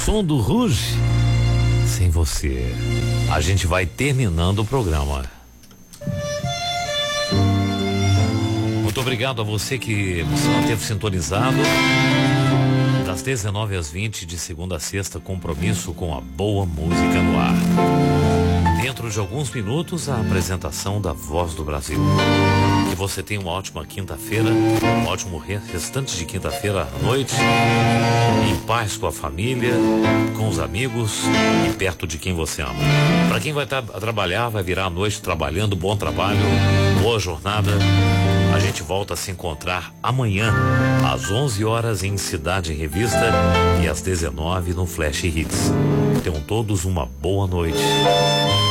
som do Rouge. Sem você. A gente vai terminando o programa. Muito obrigado a você que se manteve sintonizado. Das 19 às 20, de segunda a sexta, compromisso com a boa música no ar. Dentro de alguns minutos, a apresentação da Voz do Brasil. Que você tenha uma ótima quinta-feira, um ótimo restante de quinta-feira à noite, em paz com a família, com os amigos e perto de quem você ama. Para quem vai trabalhar, vai virar a noite trabalhando, bom trabalho, boa jornada. A gente volta a se encontrar amanhã, às 11 horas em Cidade em Revista e às 19 no Flash Hits. Tenham todos uma boa noite.